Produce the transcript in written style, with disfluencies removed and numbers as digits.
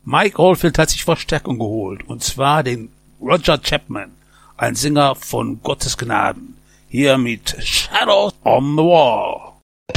Mike Oldfield hat sich Verstärkung geholt, und zwar den Roger Chapman, ein Sänger von Gottes Gnaden, hier mit Shadows on the Wall.